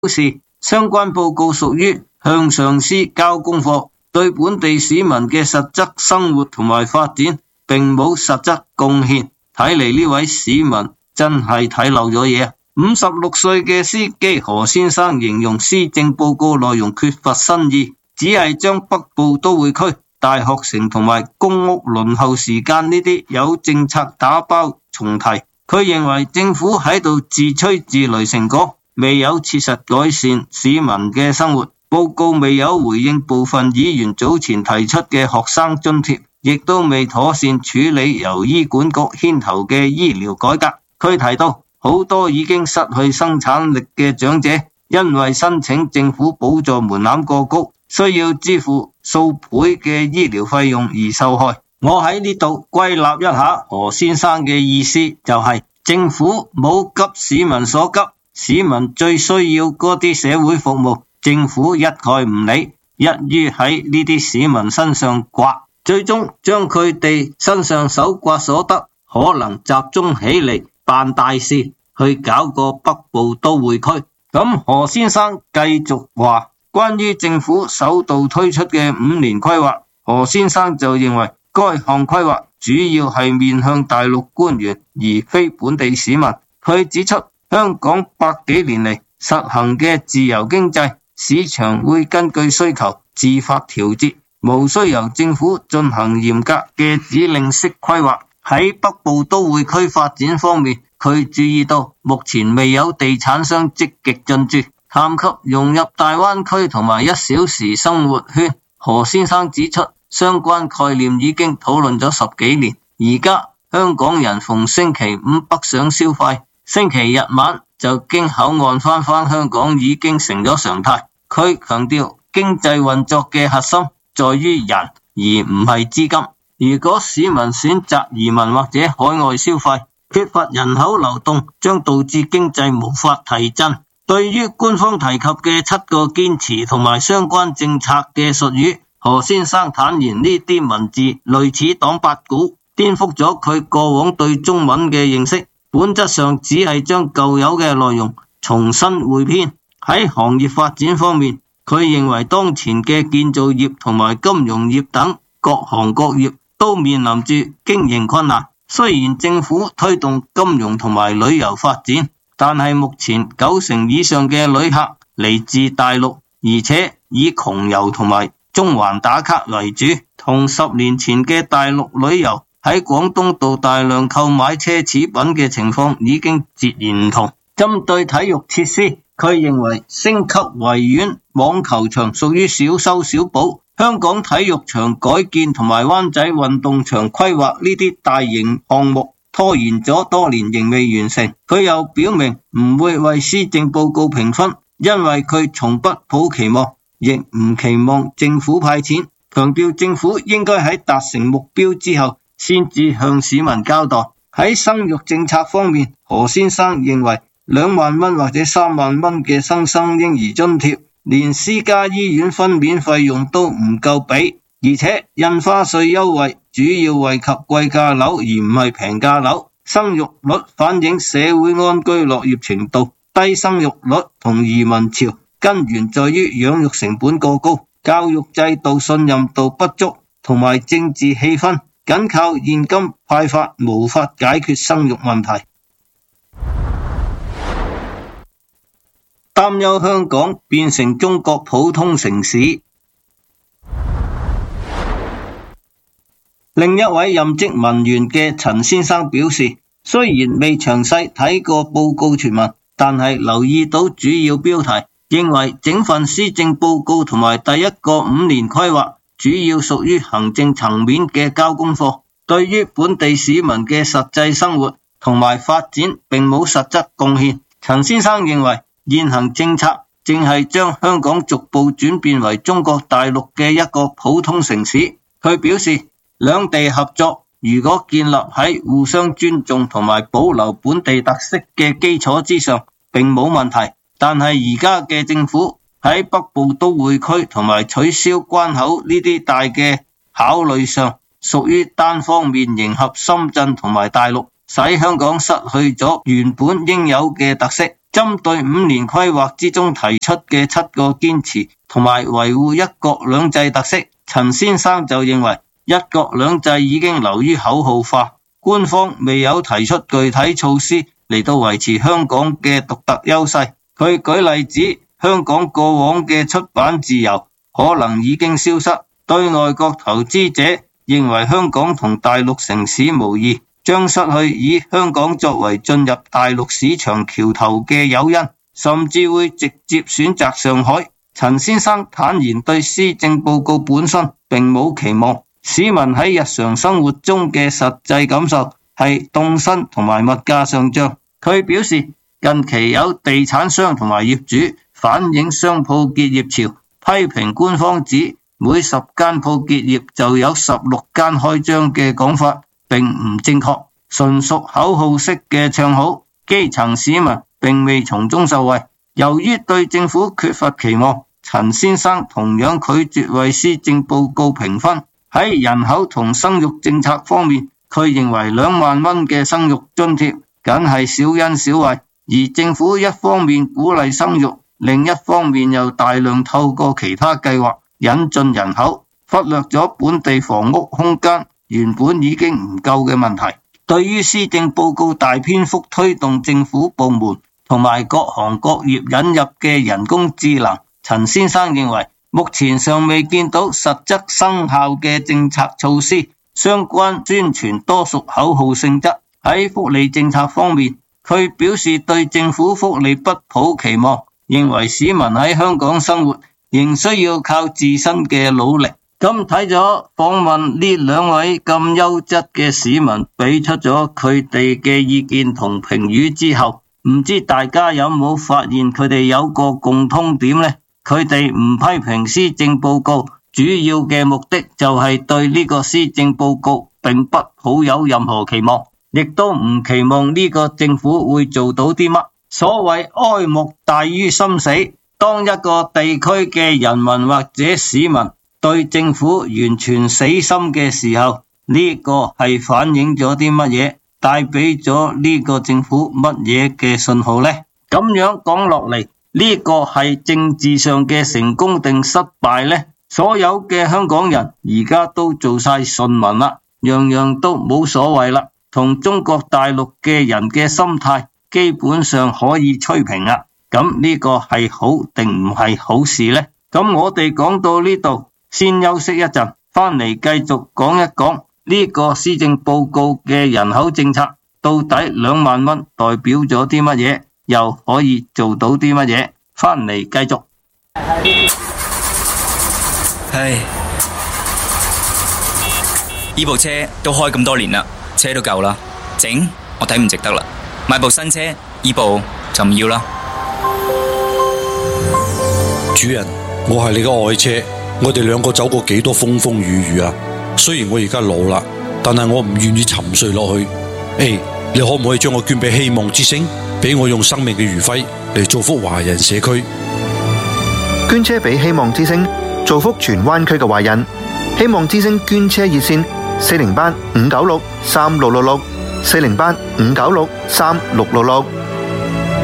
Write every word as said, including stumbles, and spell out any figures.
示相關報告屬於向上司交功課，對本地市民嘅實質生活同埋發展並冇實質貢獻。睇嚟呢位市民真係睇漏咗嘢。五十六歲嘅司機何先生形容施政報告內容缺乏新意，只係將北部都會區、大學城同埋公屋輪候時間呢啲有政策打包重提。佢認為政府喺度自吹自擂成果，未有切實改善市民嘅生活。報告未有回應部分議員早前提出嘅學生津貼，亦都未妥善處理由醫管局牽頭嘅醫療改革。佢提到好多已經失去生產力嘅長者，因為申請政府補助門檻過高，需要支付數倍嘅醫療費用而受害。我喺呢度歸納一下何先生嘅意思，就係政府冇急市民所急，市民最需要嗰啲社會服務，政府一概唔理，一於喺呢啲市民身上刮，最終將佢哋身上手刮所得可能集中起嚟辦大事，去搞個北部都會區。咁何先生繼續話，關於政府首度推出嘅五年規劃，何先生就認為該項規劃主要係面向大陸官員而非本地市民。佢指出，香港百幾年嚟實行嘅自由經濟，市場會根據需求自發調節，無需由政府進行嚴格嘅指令式規劃。喺北部都會區發展方面，佢注意到目前未有地產商積極進駐，探及融入大灣區同埋一小時生活圈。何先生指出，相關概念已經討論咗十幾年，而家香港人逢星期五北上消費，星期日晚就經口岸返返香港已經成咗常態。佢強調經濟運作嘅核心在於人，而唔係資金。如果市民選擇移民或者海外消費，缺乏人口流動，將導致經濟無法提振。對於官方提及嘅七個堅持同埋相關政策嘅術語，何先生坦言呢啲文字類似黨八股，顛覆咗佢過往對中文嘅認識，本質上只係將舊有嘅內容重新匯編。喺行業發展方面，佢認為當前嘅建造業同埋金融業等各行各業都面臨住經營困難。雖然政府推動金融同埋旅遊發展，但係目前九成以上嘅旅客嚟自大陸，而且以窮遊同埋中環打卡為主，同十年前嘅大陸旅遊喺廣東道大量購買奢侈品嘅情況已經截然唔同。針對體育設施，佢認為升級維園網球場屬於小修小補，香港體育場改建同埋灣仔運動場規劃呢啲大型項目拖延咗多年仍未完成。佢又表明唔會為施政報告評分，因為佢從不抱期望，亦唔期望政府派錢，強調政府應該喺達成目標之後先至向市民交代。喺生育政策方面，何先生認為兩萬蚊或者三萬蚊嘅新生嬰兒津貼，連私家醫院分娩費用都唔夠俾，而且印花稅優惠主要惠及貴價樓而唔係平價樓。生育率反映社會安居樂業程度，低生育率同移民潮根源在於養育成本過高、教育制度信任度不足同埋政治氣氛，僅靠現金派發無法解決生育問題。擔憂香港變成中國普通城市。另一位任職文員嘅陳先生表示，雖然未詳細睇過報告全文，但係留意到主要標題，認為整份施政報告同埋第一個五年規劃主要屬於行政層面嘅交功課，對於本地市民嘅實際生活同埋發展並冇實質貢獻。陳先生認為現行政策正係將香港逐步轉變為中國大陸嘅一個普通城市。佢表示，兩地合作如果建立喺互相尊重同埋保留本地特色嘅基礎之上，並冇問題。但係而家嘅政府喺北部都會區同埋取消關口呢啲大嘅考慮上，屬於單方面迎合深圳同埋大陸，使香港失去咗原本應有嘅特色。 針對五年規劃之中提出嘅七個堅持同埋維護一國兩制特色，陳先生就認為一國兩制已經流於口號化，官方未有提出具體措施嚟到維持香港嘅獨特優勢。佢舉例指，香港過往嘅出版自由可能已經消失，對外國投資者認為香港同大陸城市無異，將失去以香港作為進入大陸市場橋頭嘅誘因，甚至會直接選擇上海。陳先生坦言對施政報告本身並冇期望，市民喺日常生活中嘅實際感受係凍薪同埋物價上漲。佢表示近期有地產商同埋業主反映商鋪結業潮，批評官方指每十間鋪結業就有十六間開張嘅講法並唔正確，純屬口號式嘅唱好，基層市民並未從中受惠。由於對政府缺乏期望，陳先生同樣拒絕為施政報告評分。喺人口同生育政策方面，佢認為兩萬蚊嘅生育津貼僅係小恩小惠，而政府一方面鼓勵生育，另一方面又大量透過其他計劃引進人口，忽略咗本地房屋空間原本已經唔夠嘅問題。對於施政報告大篇幅推動政府部門同埋各行各業引入嘅人工智能，陳先生認為目前尚未見到實質生效嘅政策措施，相關宣傳多屬口號性質。喺福利政策方面，佢表示對政府福利不抱期望，認為市民喺香港生活仍需要靠自身嘅努力。咁睇咗訪問呢兩位咁優質嘅市民，俾出咗佢哋嘅意見同評語之後，唔知大家有冇發現佢哋有個共通點呢？佢哋唔批評施政報告，主要嘅目的就係對呢個施政報告並不抱有任何期望，亦都唔期望呢個政府會做到啲乜。所謂哀莫大於心死，當一個地區嘅人民或者市民對政府完全死心嘅時候，呢個係反映咗啲乜嘢？帶俾咗呢個政府乜嘢嘅信號呢？咁樣講落嚟，呢個係政治上嘅成功定失敗呢？所有嘅香港人而家都做晒順民啦，樣樣都冇所謂啦，同中國大陸嘅人嘅心態基本上可以吹平啦。咁呢個係好定唔係好事呢？咁我哋講到呢度，先休息一陣，翻嚟繼續講一講呢個施政報告嘅人口政策，到底兩萬蚊代表咗啲乜嘢，又可以做到啲乜嘢？翻嚟繼續。 唉，呢部車都開咁多年啦，車都舊啦，整我睇唔值得啦，買部新車，呢部就唔要啦。 主人，我係你嘅愛車，我哋兩個走過幾多風風雨雨啊！雖然我而家老啦，但係我唔願意沉睡落去。誒，你可唔可以將我捐俾希望之星，俾我用生命嘅餘暉嚟造福華人社區？ 捐車俾希望之星，造福荃灣區嘅華人。希望之星捐車熱線：四零八五九六三六六六，四零八五九六三六六六。